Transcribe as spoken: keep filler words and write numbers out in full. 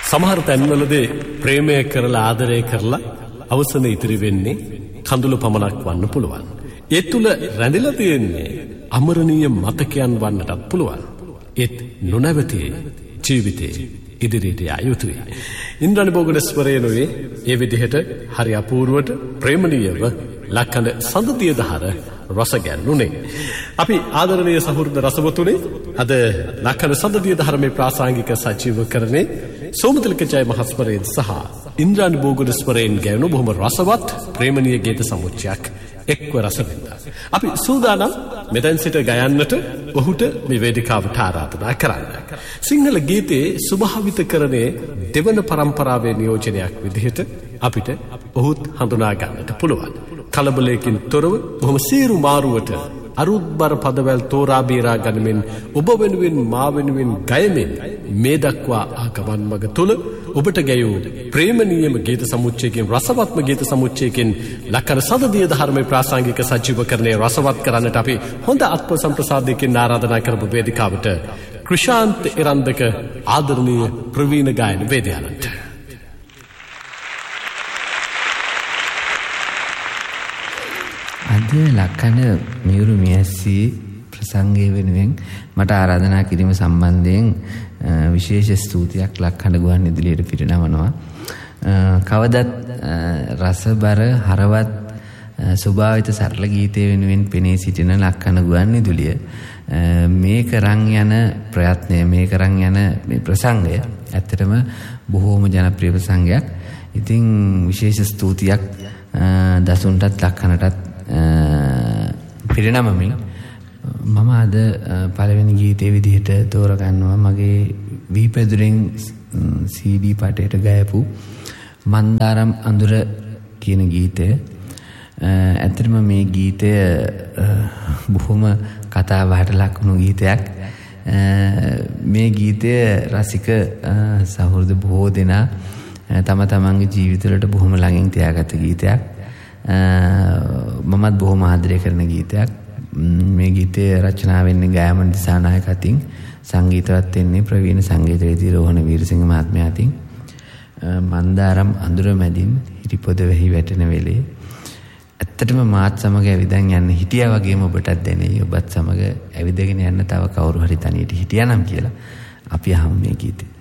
සමහර තැන්වලදී ප්‍රේමය කරලා ආදරය කරලා අවසන ඉතිරි වෙන්නේ කඳුළු පමණක් වන්න පුළුවන්. ඒ තුල රැඳිලා තියෙන්නේ අමරණීය මතකයන් වන්නටත් පුළුවන්. ඒත් නොනවති ජීවිතේ ඉදිරියට යා යුතුයි. ඉන්ද්‍රාණි බෝගඩස්වරයනෝවේ ඒ විදිහට හරි අපූර්වට ප්‍රේමණීයව ලක්කඳ සඳතිය දහර රස ගැන්නුනේ. අපි ආදරණීය සහෘද රසවතුනේ අද ලක්කඳ සඳතිය දහර මේ ප්‍රාසංගික සජීවකරණේ සෝමතිලක ජය මහස්වරයන් සහ ඉන්ද්‍රාණි බෝගඩස්වරයන් ගැයුණු බොහොම රසවත් ප්‍රේමණීය ගීත සමුච්චයක් එක්ව රස වින්දා. අපි සූදානම් මෙතෙන් සිට ගයන්නට ඔහුට මේ වේදිකාවට ආරාධනා කරන්න. සිංහල ගීතයේ ස්වභාවිතකරණයේ දෙවන පරම්පරාවේ නියෝජනයක් විදිහට අපිට ඔහුත් හඳුනා ගන්නට පුළුවන්. කලබලයකින් තොරව බොහොම සීරු මාරුවට අරුත්බර පදවැල් තෝරා බේරා ගනිමින් ඔබ වෙනුවෙන් මා වෙනුවෙන් ගයමින් මේ දක්වා ආගමන් මග තුල ඔබට ගැයූ ප්‍රේමණීයම ගීත සමුච්චයකින් රසවත්ම ගීත සමුච්චයකින් ලක්කන සදදිය ධර්මයේ ප්‍රාසංගික සජීවකරණයේ රසවත් කරන්නට අපි හොඳ අත්ප සම්ප්‍රසාදයකින් ආරාධනා කරපු වේදිකාවට ක්‍රිෂාන්ත එරන්දක ආදරණීය ප්‍රවීණ ගායන වේදයාලන්ට අද ලක්කන මියුරු මියස්සී ප්‍රසංගය වෙනුවෙන් මට ආරාධනා කිරීම සම්බන්ධයෙන් විශේෂ ස්තුතියක් ලක්කන ගුවන් විදුලියට පිරිනමනවා. කවදත් රසබර හරවත් ස්වභාවිත සරල ගීතය වෙනුවෙන් පෙනී සිටින ලක්කන ගුවන් විදුලිය මේ කරන් යන ප්‍රයත්නය මේ කරන් යන මේ ප්‍රසංගය ඇත්තටම බොහෝම ජනප්‍රිය ප්‍රසංගයක්. ඉතින් විශේෂ ස්තුතියක් දසුන්ටත් ලක්කනටත් පිරිනමමින් මම අද පළවෙනි ගීතයේ විදිහට තෝරගන්නවා මගේ වීපැදුරෙන් සී ඩී පාටයට ගයපු මන්දාරම් අඳුර කියන ගීතය. ඇත්තටම මේ ගීතය බොහොම කතාබහට ලක් වුණු ගීතයක්. මේ ගීතය රසික සහෘද බොහෝ දෙනා තම තමන්ගේ ජීවිතවලට බොහොම ළඟින් තියාගත්ත ගීතයක්. මමත් බොහොම ආදරය කරන ගීතයක්. මේ ගීතය රචනා වෙන්නේ ගායමන දිසානායක අතින්, සංගීතවත් වෙන්නේ ප්‍රවීණ සංගීතවේදී රෝහණ වීරසිංහ මහත්මයා අතින්. මන්දාරම් අඳුර මැදින් හිරිපොද වෙහි වැටෙන වෙලේ ඇත්තටම මාත් සමග ඇවිදන් යන්න හිටියා වගේම ඔබටත් දැනෙයි. ඔබත් සමග ඇවිදගෙන යන්න තව කවුරු හරි තනියට හිටියානම් කියලා අපි අහමු මේ ගීතේ.